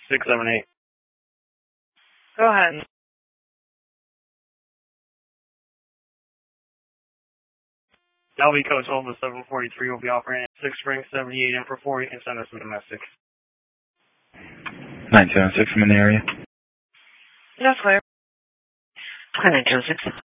678. Go ahead. LV code 120743 will be offering 6 Spring 78 and for 4 you can send us some domestic. 976 from an area. That's clear. 906.